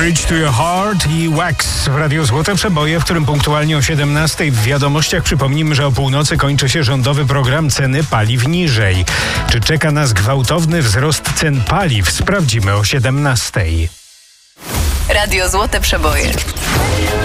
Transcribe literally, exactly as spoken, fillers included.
Bridge to Your Heart i Wax w Radiu Złote Przeboje, w którym punktualnie o siedemnastej w wiadomościach przypomnimy, że o północy kończy się rządowy program Ceny paliw niżej. Czy czeka nas gwałtowny wzrost cen paliw? Sprawdzimy o siedemnastej. Radio Złote Przeboje.